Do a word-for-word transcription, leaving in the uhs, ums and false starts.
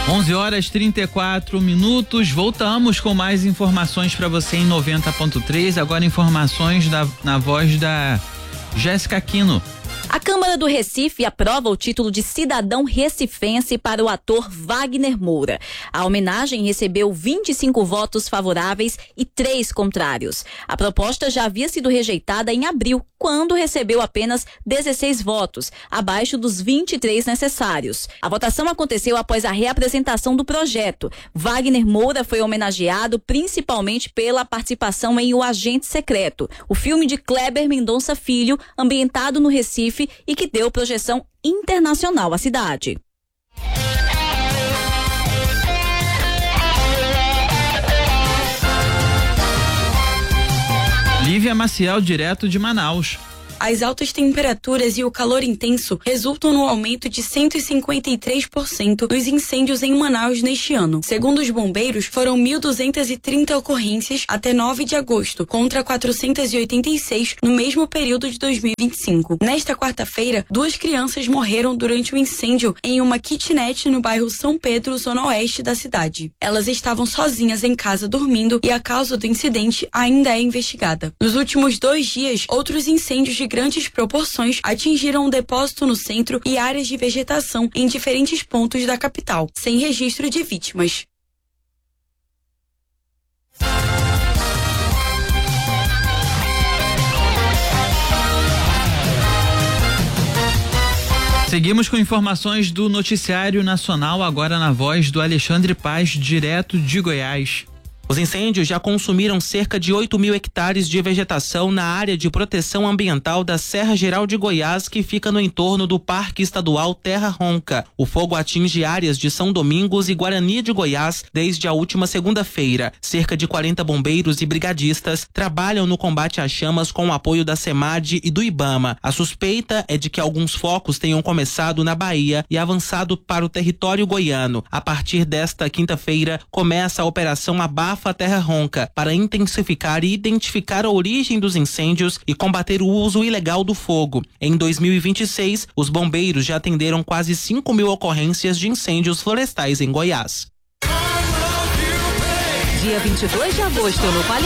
onze horas e trinta e quatro minutos, voltamos com mais informações para você em noventa ponto três, agora informações da, na voz da Jéssica Aquino. A Câmara do Recife aprova o título de cidadão recifense para o ator Wagner Moura. A homenagem recebeu vinte e cinco votos favoráveis e três contrários. A proposta já havia sido rejeitada em abril, quando recebeu apenas dezesseis votos, abaixo dos vinte e três necessários. A votação aconteceu após a reapresentação do projeto. Wagner Moura foi homenageado principalmente pela participação em O Agente Secreto, o filme de Kleber Mendonça Filho, ambientado no Recife e que deu projeção internacional à cidade. Lívia Maciel, direto de Manaus. As altas temperaturas e o calor intenso resultam no aumento de cento e cinquenta e três por cento dos incêndios em Manaus neste ano. Segundo os bombeiros, foram mil duzentas e trinta ocorrências até nove de agosto, contra quatrocentas e oitenta e seis no mesmo período de dois mil e vinte e cinco. Nesta quarta-feira, duas crianças morreram durante o um incêndio em uma kitnet no bairro São Pedro, zona oeste da cidade. Elas estavam sozinhas em casa dormindo e a causa do incidente ainda é investigada. Nos últimos dois dias, outros incêndios de grandes proporções atingiram um depósito no centro e áreas de vegetação em diferentes pontos da capital, sem registro de vítimas. Seguimos com informações do Noticiário Nacional, agora na voz do Alexandre Paz, direto de Goiás. Os incêndios já consumiram cerca de oito mil hectares de vegetação na área de proteção ambiental da Serra Geral de Goiás, que fica no entorno do Parque Estadual Terra Ronca. O fogo atinge áreas de São Domingos e Guarani de Goiás desde a última segunda-feira. Cerca de quarenta bombeiros e brigadistas trabalham no combate às chamas com o apoio da SEMAD e do IBAMA. A suspeita é de que alguns focos tenham começado na Bahia e avançado para o território goiano. A partir desta quinta-feira, começa a Operação Abafa a Terra Ronca, para intensificar e identificar a origem dos incêndios e combater o uso ilegal do fogo. Em dois mil e vinte e seis, os bombeiros já atenderam quase cinco mil ocorrências de incêndios florestais em Goiás. Dia vinte e dois de agosto, no Palio